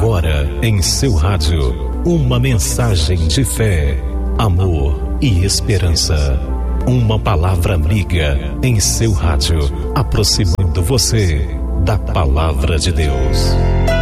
Agora em seu rádio, uma mensagem de fé, amor e esperança. Uma palavra amiga em seu rádio, aproximando você da palavra de Deus.